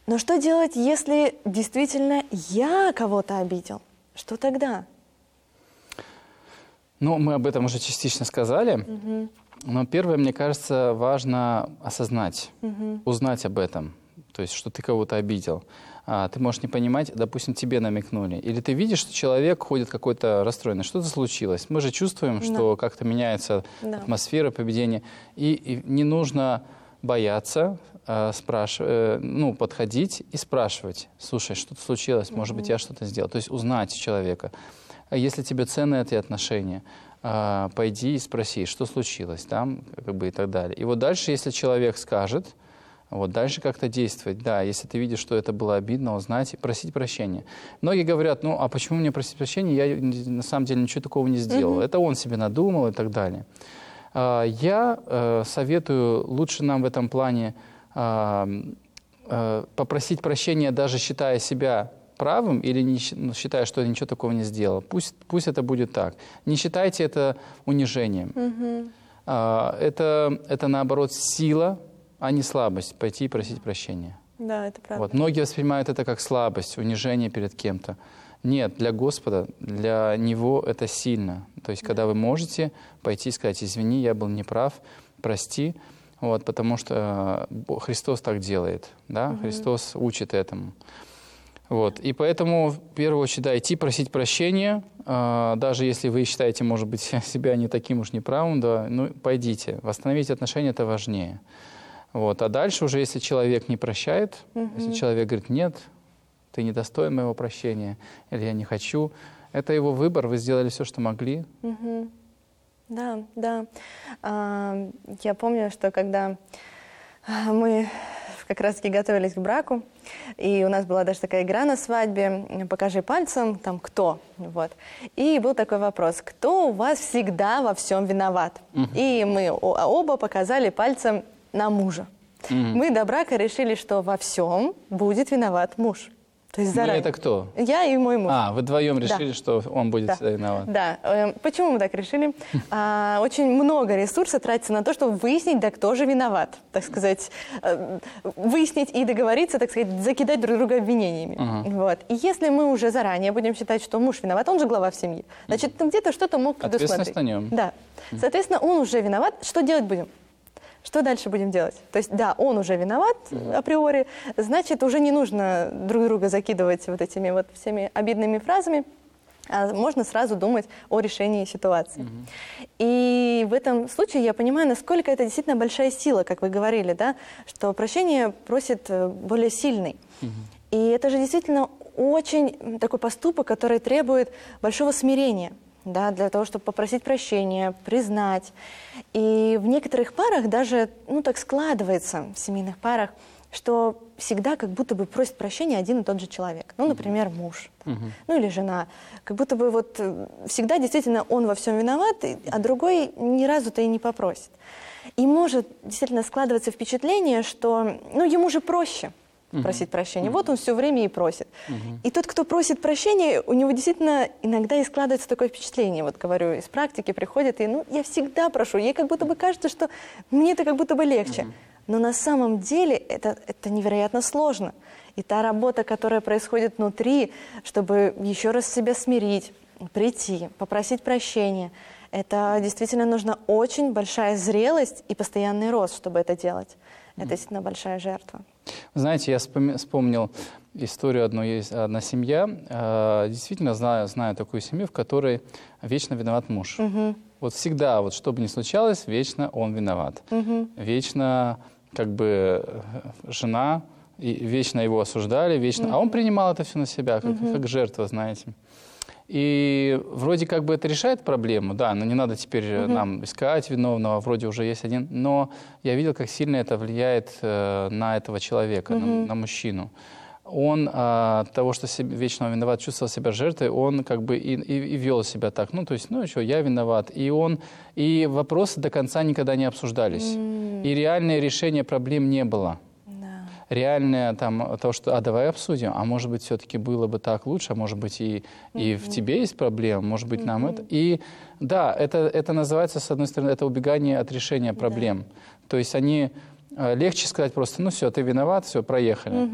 Но что делать, если действительно я кого-то обидел? Что тогда? Ну, мы об этом уже частично сказали. Но первое, мне кажется, важно осознать, узнать об этом. То есть, что ты кого-то обидел. Ты можешь не понимать, допустим, тебе намекнули. Или ты видишь, что человек ходит какой-то расстроенный. Что-то случилось. Мы же чувствуем, что как-то меняется атмосфера, поведение. И не нужно бояться, подходить и спрашивать. Слушай, что-то случилось, может быть, я что-то сделал. То есть узнать человека. Если тебе ценны эти отношения, пойди и спроси, что случилось там, и так далее. И вот дальше, если человек скажет, вот дальше как-то действовать. Да, если ты видишь, что это было обидно, узнать и просить прощения. Многие говорят, ну, а почему мне просить прощения? Я на самом деле ничего такого не сделал. Это он себе надумал и так далее. Я советую лучше нам в этом плане попросить прощения, даже считая себя правым или не считая, что я ничего такого не сделал. Пусть это будет так. Не считайте это унижением. Это наоборот, сила, а не слабость, пойти и просить прощения. Да, это правда. Вот. Многие воспринимают это как слабость, унижение перед кем-то. Нет, для Господа, для Него это сильно. То есть, когда вы можете пойти и сказать, извини, я был неправ, прости, вот, потому что Христос так делает, да? Христос учит этому. Вот. И поэтому, в первую очередь, да, идти просить прощения, даже если вы считаете, может быть, себя не таким уж неправым, да, ну, пойдите. Восстановить отношения – это важнее. Вот. А дальше уже, если человек не прощает, если человек говорит, нет, ты не достоин моего прощения, или я не хочу, это его выбор, вы сделали все, что могли. Да, да. Я помню, что когда мы как раз-таки готовились к браку, и у нас была даже такая игра на свадьбе «Покажи пальцем, там, кто?». Вот. И был такой вопрос: кто у вас всегда во всем виноват? И мы оба показали пальцем на мужа. Мы до брака решили, что во всем будет виноват муж. То есть заранее. Это кто? Я и мой муж. Вы вдвоем решили, что он будет всегда виноват? Да. Почему мы так решили? Очень много ресурсов тратится на то, чтобы выяснить, да, кто же виноват. Так сказать, выяснить и договориться, так сказать, закидать друг друга обвинениями. Вот. И если мы уже заранее будем считать, что муж виноват, он же глава в семье, значит, где-то что-то мог предусмотреть. Ответственность на нем. Да. Соответственно, он уже виноват. Что делать будем? Что дальше будем делать? То есть, да, он уже виноват априори, значит, уже не нужно друг друга закидывать вот этими вот всеми обидными фразами, а можно сразу думать о решении ситуации. И в этом случае я понимаю, насколько это действительно большая сила, как вы говорили, да, что прощение просит более сильный. И это же действительно очень такой поступок, который требует большого смирения. Да, для того, чтобы попросить прощения, признать. И в некоторых парах даже, так складывается, в семейных парах, что всегда как будто бы просит прощения один и тот же человек. Ну, например, муж, или жена. Как будто бы вот всегда действительно он во всем виноват, а другой ни разу-то и не попросит. И может действительно складываться впечатление, что, ему же проще просить прощения. Вот он все время и просит. И тот, кто просит прощения, у него действительно иногда и складывается такое впечатление. Вот говорю, из практики приходит, и я всегда прошу. Ей как будто бы кажется, что мне это как будто бы легче. Но на самом деле это невероятно сложно. И та работа, которая происходит внутри, чтобы еще раз себя смирить, прийти, попросить прощения, это действительно нужна очень большая зрелость и постоянный рост, чтобы это делать. Это действительно большая жертва. Знаете, я вспомнил историю одна семья. Действительно знаю такую семью, в которой вечно виноват муж. Вот всегда, вот что бы ни случалось, вечно он виноват. Вечно жена, и вечно его осуждали, а он принимал это все на себя, как жертва, знаете. И вроде как бы это решает проблему, да, но не надо теперь нам искать виновного, вроде уже есть один. Но я видел, как сильно это влияет на этого человека, на мужчину. Он от того, что вечно виноват, чувствовал себя жертвой, он как бы и вел себя так. Я виноват. И вопросы до конца никогда не обсуждались. И реальное решение проблем не было. Реальное то, что давай обсудим, а может быть, все-таки было бы так лучше, а может быть, и в тебе есть проблема, может быть, нам это. И да, это называется, с одной стороны, это убегание от решения проблем. То есть легче сказать просто, все, ты виноват, все, проехали.